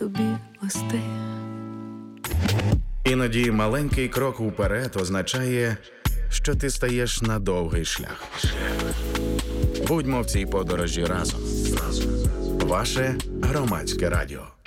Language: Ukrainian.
тобі вести. Іноді маленький крок уперед означає, що ти стаєш на довгий шлях. Будьмо в цій подорожі разом. Ваше Громадське радіо.